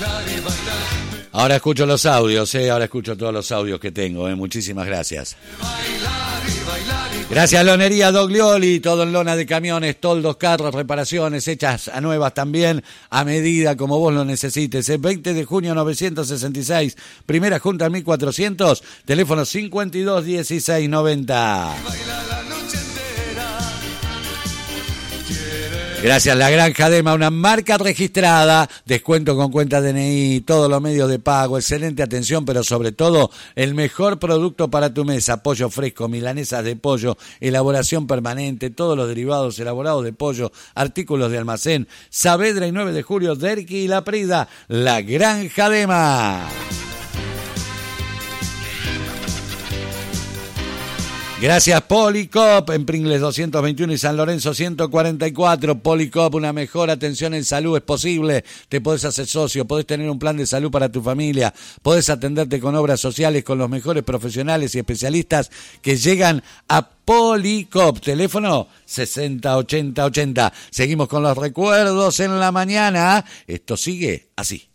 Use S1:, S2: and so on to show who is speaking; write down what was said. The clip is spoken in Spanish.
S1: Ahora escucho los audios, ahora escucho todos los audios que tengo, muchísimas gracias. Gracias, Lonería Doglioli, todo en lona de camiones, toldos, carros, reparaciones, hechas a nuevas también, a medida como vos lo necesites. El 20 de junio 966, primera junta 1400, teléfono 52 16 90. Gracias, La Granja Dema, una marca registrada, descuento con cuenta DNI, todos los medios de pago, excelente atención, pero sobre todo el mejor producto para tu mesa, pollo fresco, milanesas de pollo, elaboración permanente, todos los derivados elaborados de pollo, artículos de almacén, Saavedra y 9 de julio, Derqui y La Prida, La Granja Dema. Gracias, Policop, en Pringles 221 y San Lorenzo 144. Policop, una mejor atención en salud es posible. Te podés hacer socio, podés tener un plan de salud para tu familia, podés atenderte con obras sociales con los mejores profesionales y especialistas que llegan a Policop. Teléfono 608080. Seguimos con los recuerdos en la mañana. Esto sigue así.